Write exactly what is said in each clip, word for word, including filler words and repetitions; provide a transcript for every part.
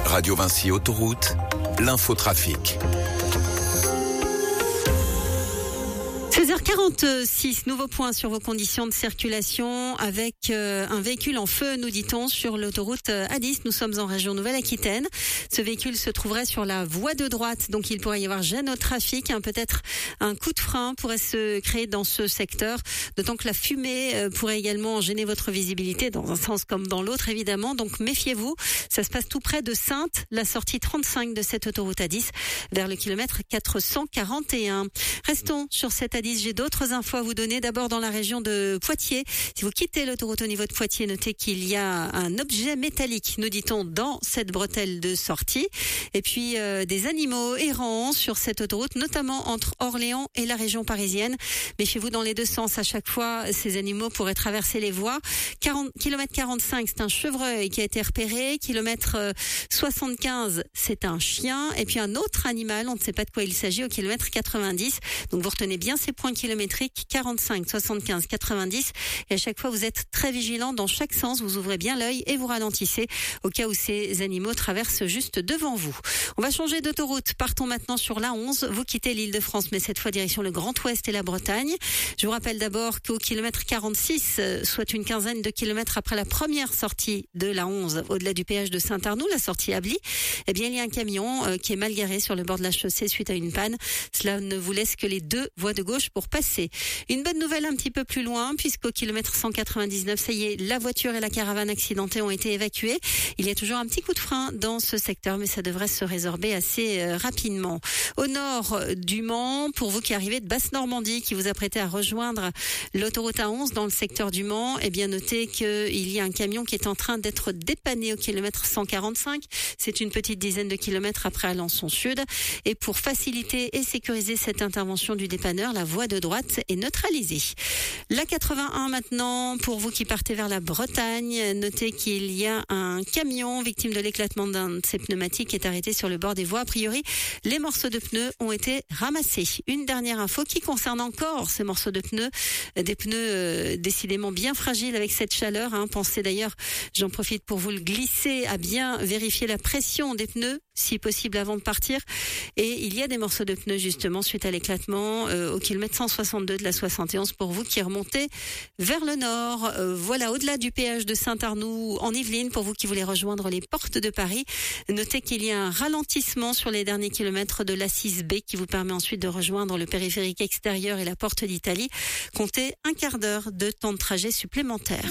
Radio Vinci Autoroute, l'infotrafic. seize heures quarante-six, nouveau point sur vos conditions de circulation avec euh, un véhicule en feu, nous dit-on, sur l'autoroute A dix. Nous sommes en région Nouvelle-Aquitaine. Ce véhicule se trouverait sur la voie de droite, donc il pourrait y avoir gêne au trafic. Hein, peut-être un coup de frein pourrait se créer dans ce secteur, d'autant que la fumée euh, pourrait également gêner votre visibilité dans un sens comme dans l'autre, évidemment. Donc méfiez-vous, ça se passe tout près de Saintes, la sortie trente-cinq de cette autoroute A dix, vers le kilomètre quatre cent quarante et un. Restons sur cette A dix. J'ai d'autres infos à vous donner. D'abord dans la région de Poitiers. Si vous quittez l'autoroute au niveau de Poitiers, notez qu'il y a un objet métallique, nous dit-on, dans cette bretelle de sortie. Et puis euh, des animaux errants sur cette autoroute, notamment entre Orléans et la région parisienne. Méfiez-vous dans les deux sens. À chaque fois, ces animaux pourraient traverser les voies. quarante, kilomètre quarante-cinq, c'est un chevreuil qui a été repéré. Kilomètre soixante-quinze, c'est un chien. Et puis un autre animal, on ne sait pas de quoi il s'agit, au kilomètre quatre-vingt-dix. Donc vous retenez bien ces points kilométriques, quarante-cinq, soixante-quinze, quatre-vingt-dix. Et à chaque fois, vous êtes très vigilant dans chaque sens. Vous ouvrez bien l'œil et vous ralentissez au cas où ces animaux traversent juste devant vous. On va changer d'autoroute. Partons maintenant sur l'A onze. Vous quittez l'Île-de-France, mais cette fois direction le Grand Ouest et la Bretagne. Je vous rappelle d'abord qu'au kilomètre quarante-six, soit une quinzaine de kilomètres après la première sortie de l'A onze, au-delà du péage de Saint-Arnoux, la sortie Ably, eh bien, il y a un camion euh, qui est mal garé sur le bord de la chaussée suite à une panne. Cela ne vous laisse que les deux voies de gauche pour passer. Une bonne nouvelle un petit peu plus loin, puisqu'au kilomètre cent quatre-vingt-dix-neuf, ça y est, la voiture et la caravane accidentée ont été évacuées. Il y a toujours un petit coup de frein dans ce secteur, mais ça devrait se résorber assez euh, rapidement. Au nord du Mans, pour vous qui arrivez de Basse-Normandie, qui vous apprêtez à rejoindre l'autoroute A onze dans le secteur du Mans, eh bien, notez qu'il y a un camion qui est en train d'être dépanné au kilomètre cent quarante-cinq. C'est une petite dizaine de kilomètres après Alençon Sud. Et pour faciliter et sécuriser cette intervention du dépanneur, la voie de droite est neutralisée. La quatre-vingt-un maintenant, pour vous qui partez vers la Bretagne, notez qu'il y a un camion victime de l'éclatement d'un de ses pneumatiques qui est arrêté sur le bord des voies. A priori, les morceaux de pneus ont été ramassés. Une dernière info qui concerne encore ces morceaux de pneus, des pneus euh, décidément bien fragiles avec cette chaleur. Hein. Pensez d'ailleurs, j'en profite pour vous le glisser, à bien vérifier la pression des pneus, si possible avant de partir. Et il y a des morceaux de pneus justement suite à l'éclatement euh, au kilomètre cent soixante-deux de la soixante et onze pour vous qui remontez vers le nord. Euh, voilà, au-delà du péage de Saint-Arnoux en Yvelines, pour vous qui voulez rejoindre les portes de Paris, notez qu'il y a un ralentissement sur les derniers kilomètres de l'A six B qui vous permet ensuite de rejoindre le périphérique extérieur et la porte d'Italie. Comptez un quart d'heure de temps de trajet supplémentaire.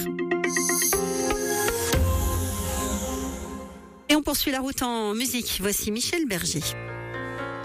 Et on poursuit la route en musique. Voici Michel Berger.